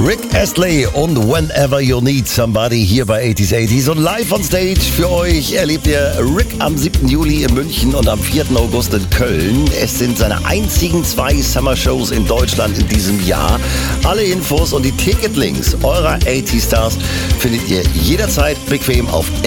Rick Astley und Whenever You Need Somebody hier bei 80s und live on stage für euch erlebt ihr Rick am 7. Juli in München und am 4. August in Köln. Es sind seine einzigen 2 Summer-Shows in Deutschland in diesem Jahr. Alle Infos und die Ticketlinks eurer 80 Stars findet ihr jederzeit bequem auf